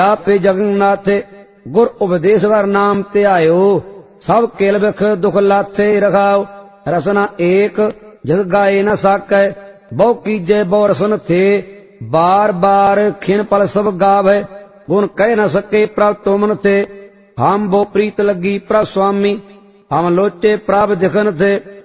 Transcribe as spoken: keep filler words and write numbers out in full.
आपे जगन्नाथ गुर उपदेशवर नाम त्यायो सब केल बिख दुख लाथे रखाओ रसना एक जग गाए न साकै बहु कीजे बहु रसन थे बार बार खिन पल सब गावे गुण कह न सके प्रभ तुमन थे हम बो प्रीत लगी प्रभ स्वामी हम लोचे प्रभ दिखन थे